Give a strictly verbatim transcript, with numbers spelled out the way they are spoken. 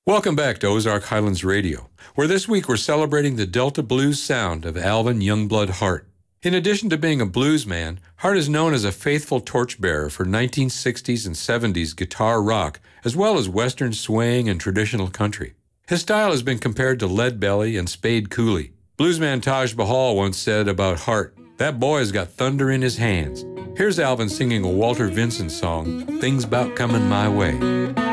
Welcome back to Ozark Highlands Radio, where this week we're celebrating the Delta blues sound of Alvin Youngblood Hart. In addition to being a blues man, Hart is known as a faithful torchbearer for nineteen sixties and seventies guitar rock, as well as western swing and traditional country. His style has been compared to Leadbelly and Spade Cooley. Bluesman Taj Mahal once said about Hart, "That boy's got thunder in his hands." Here's Alvin singing a Walter Vincent song, "Things 'Bout Coming My Way."